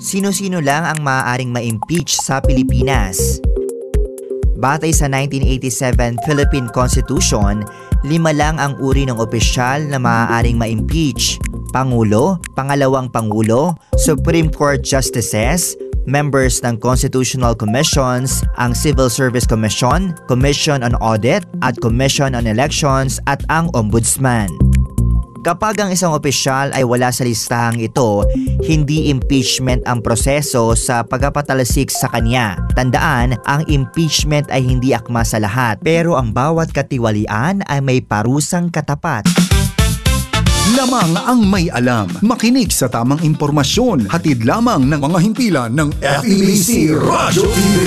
Sino-sino lang ang maaaring ma-impeach sa Pilipinas? Batay sa 1987 Philippine Constitution, 5 lang ang uri ng opisyal na maaaring ma-impeach: Pangulo, Pangalawang Pangulo, Supreme Court Justices, members ng Constitutional Commissions, ang Civil Service Commission, Commission on Audit at Commission on Elections at ang Ombudsman. Kapag ang isang opisyal ay wala sa listahang ito, hindi impeachment ang proseso sa pagpapatalsik sa kanya. Tandaan, ang impeachment ay hindi akma sa lahat, pero ang bawat katiwalian ay may parusang katapat. Lamang ang may alam. Makinig sa tamang impormasyon. Hatid lamang ng mga himpilan ng FEBC Radio TV.